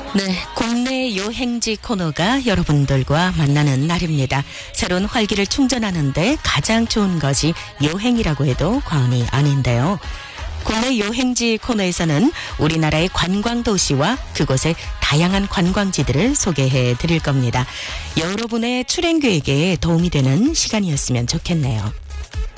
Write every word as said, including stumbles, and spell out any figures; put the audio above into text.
네, 국내 여행지 코너가 여러분들과 만나는 날입니다. 새로운 활기를 충전하는데 가장 좋은 것이 여행이라고 해도 과언이 아닌데요. 국내 여행지 코너에서는 우리나라의 관광도시와 그곳의 다양한 관광지들을 소개해 드릴 겁니다. 여러분의 출행 계획에 도움이 되는 시간이었으면 좋겠네요.